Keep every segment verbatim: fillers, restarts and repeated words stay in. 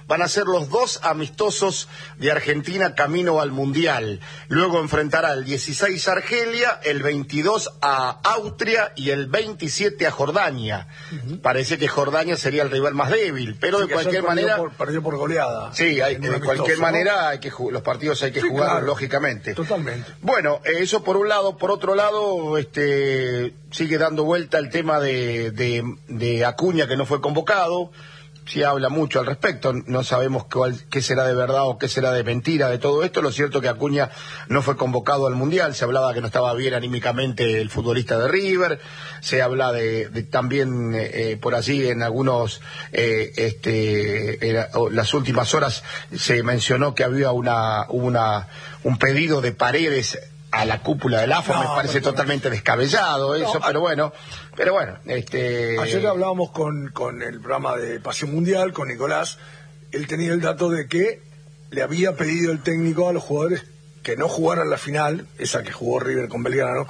van a ser los dos amistosos de Argentina camino al Mundial. Luego enfrentará el dieciséis a Argelia, el veintidós a Austria y el veintisiete a Jordania. Uh-huh. Parece que Jordania sería el rival más débil, pero sí, de cualquier manera... Por, perdió por goleada. Sí, hay, de cualquier manera ¿no? hay que los partidos hay que sí, jugarlos, claro, lógicamente. Totalmente. Bueno, eso por un lado. Por otro lado, este sigue dando vuelta el tema de, de, de Acuña, que no fue convocado. Sí habla mucho al respecto, no sabemos cuál, qué será de verdad o qué será de mentira de todo esto. Lo cierto es que Acuña no fue convocado al Mundial, se hablaba que no estaba bien anímicamente el futbolista de River, se habla de, de también eh, por allí en algunos, eh, este, era, las últimas horas se mencionó que había una, una un pedido de Paredes a la cúpula del A F A. No, me parece totalmente descabellado eso, no, pero bueno, pero bueno, este... Ayer hablábamos con, con el programa de Pasión Mundial, con Nicolás, él tenía el dato de que le había pedido el técnico a los jugadores que no jugaran la final, esa que jugó River con Belgrano,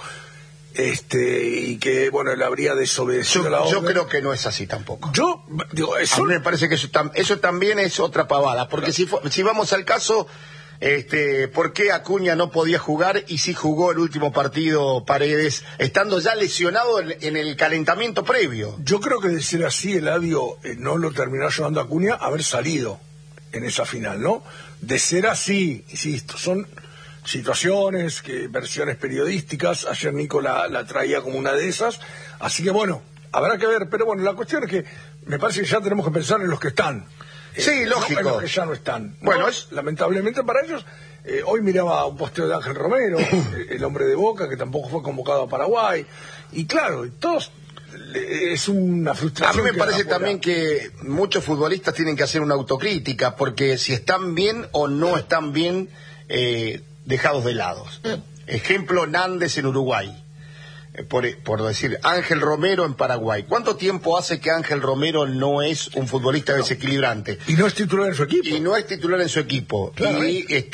este, y que, bueno, él habría desobedecido yo, la orden. Yo creo que no es así tampoco. Yo, digo, eso... A mí me parece que eso, tam, eso también es otra pavada, porque si, si vamos al caso... Este, ¿por qué Acuña no podía jugar y sí jugó el último partido Paredes, estando ya lesionado en, en el calentamiento previo? Yo creo que de ser así, Eladio eh, no lo terminó llevando a Acuña a haber salido en esa final, ¿no? De ser así, insisto, son situaciones, que versiones periodísticas, ayer Nico la, la traía como una de esas, así que bueno, habrá que ver, pero bueno, la cuestión es que me parece que ya tenemos que pensar en los que están. Sí, eh, lógico. No, en los que ya no están. Bueno, no, es... lamentablemente para ellos, eh, hoy miraba un posteo de Ángel Romero, el hombre de Boca, que tampoco fue convocado a Paraguay, y claro, todos es una frustración. A mí me parece también que muchos futbolistas tienen que hacer una autocrítica, porque si están bien o no están bien eh, dejados de lado. Ejemplo, Nández en Uruguay. Por, por decir, Ángel Romero en Paraguay. ¿Cuánto tiempo hace que Ángel Romero no es un futbolista no. desequilibrante? Y no es titular en su equipo. Y no es titular en su equipo. Claro, y ¿eh?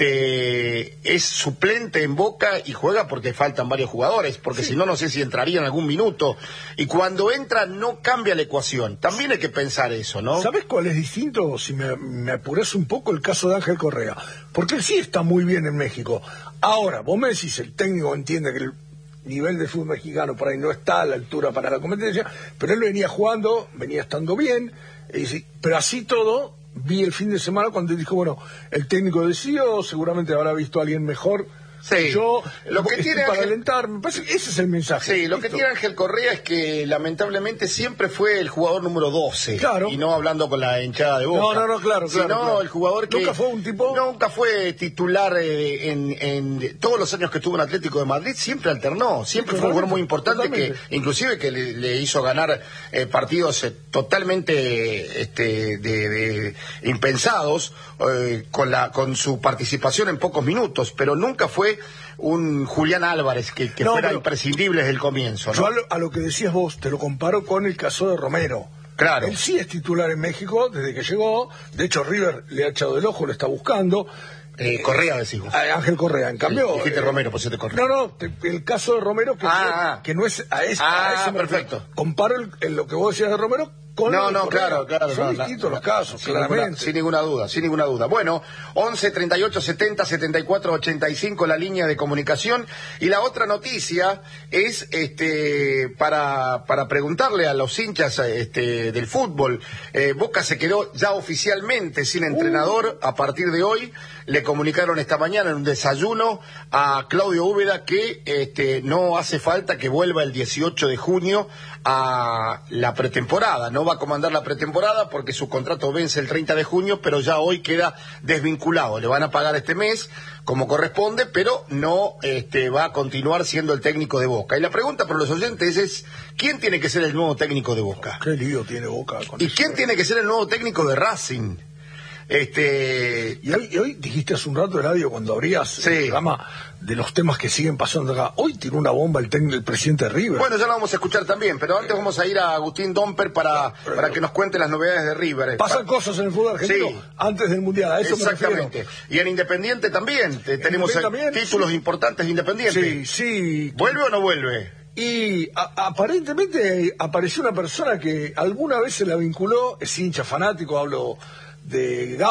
este es suplente en Boca y juega porque faltan varios jugadores, porque sí. si no, no sé si entraría en algún minuto. Y cuando entra no cambia la ecuación. También hay que pensar eso, ¿no? ¿Sabes cuál es distinto? Si me, me apuras un poco el caso de Ángel Correa. Porque él sí está muy bien en México. Ahora, vos me decís, el técnico entiende que el nivel de fútbol mexicano por ahí no está a la altura para la competencia, pero él venía jugando, venía estando bien, y, pero así todo, vi el fin de semana cuando él dijo, bueno, el técnico decidió, seguramente habrá visto a alguien mejor. Sí, yo lo que tiene para Ángel... alentar, me parece que ese es el mensaje. Sí, lo ¿listo? Que tiene Ángel Correa es que lamentablemente siempre fue el jugador número doce. Claro. Y no hablando con la hinchada de Boca. No, no, no, claro, sino claro. claro. el jugador que... Nunca fue un tipo... Nunca fue titular eh, en, en todos los años que estuvo en Atlético de Madrid, siempre alternó. Siempre sí, fue un jugador muy importante totalmente. que inclusive que le, le hizo ganar eh, partidos eh, totalmente este, de, de impensados eh, con, la, con su participación en pocos minutos, pero nunca fue un Julián Álvarez que, que no, fuera imprescindible desde el comienzo, ¿no? Yo a lo, a lo que decías vos, te lo comparo con el caso de Romero. Claro. Él sí es titular en México desde que llegó, de hecho River le ha echado el ojo, lo está buscando. Eh, Correa decís vos. Ángel Correa, en cambio... Sí, dijiste eh, Romero, pues te Correa. No, no, te, el caso de Romero que, ah, no, que no es a ese... Ah, a ese perfecto. Comparo el, el, lo que vos decías de Romero con no, el no, Correa. claro, claro. Son no, distintos no, los casos, sin claramente. Ninguna, sin ninguna duda, sin ninguna duda. Bueno, once, treinta y ocho, setenta, setenta y cuatro, ochenta y cinco la línea de comunicación. Y la otra noticia es este para para preguntarle a los hinchas este del fútbol. Eh, Boca se quedó ya oficialmente sin entrenador uh. a partir de hoy. Le comunicaron esta mañana en un desayuno a Claudio Úbeda que este, no hace falta que vuelva el dieciocho de junio a la pretemporada. No va a comandar la pretemporada porque su contrato vence el treinta de junio, pero ya hoy queda desvinculado. Le van a pagar este mes como corresponde, pero no este, va a continuar siendo el técnico de Boca. Y la pregunta para los oyentes es, ¿quién tiene que ser el nuevo técnico de Boca? Qué lío tiene Boca con ¿Y eso, quién eh? tiene que ser el nuevo técnico de Racing? Este... Y, hoy, y hoy dijiste hace un rato, Eladio, cuando abrías sí. el programa de los temas que siguen pasando acá, hoy tiró una bomba el técnico del presidente de River. Bueno, ya lo vamos a escuchar también, pero antes vamos a ir a Agustín Domper para, pero, para que nos cuente las novedades de River. Pasan para... cosas en el fútbol argentino sí. antes del Mundial, a eso exactamente. me refiero. Y en Independiente también, ¿En tenemos también? títulos sí. importantes de Independiente. Sí, sí. ¿Vuelve o no vuelve? Y a, aparentemente apareció una persona que alguna vez se la vinculó, es hincha fanático, hablo de